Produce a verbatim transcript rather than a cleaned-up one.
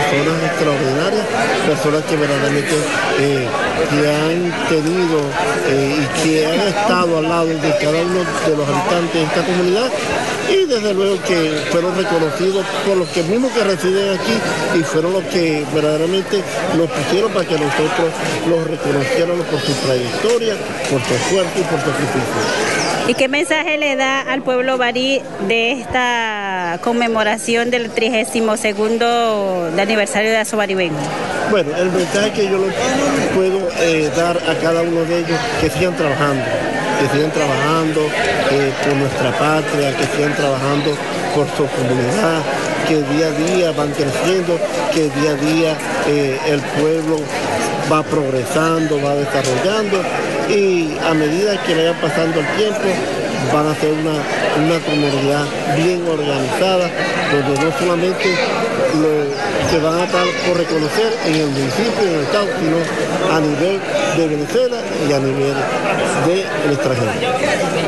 personas extraordinarias, personas que verdaderamente eh, que han tenido eh, y que han estado al lado de cada uno de los habitantes de esta comunidad, y desde luego que fueron reconocidos por los que mismos que residen aquí y fueron los que verdaderamente nos pusieron para que nosotros los reconociéramos por su trayectoria, por su esfuerzo y por su sacrificio. ¿Y qué mensaje le da al pueblo barí de esta conmemoración del trigésimo segundo de aniversario de Asobaribeño? Bueno, el mensaje que yo le puedo eh, dar a cada uno de ellos, que sigan trabajando, que sigan trabajando eh, por nuestra patria, que sigan trabajando por su comunidad, que día a día van creciendo, que día a día eh, el pueblo va progresando, va desarrollando, y a medida que vaya pasando el tiempo van a ser una, una comunidad bien organizada, donde no solamente lo, se van a dar por reconocer en el municipio, en el estado, sino a nivel de Venezuela y a nivel del extranjero.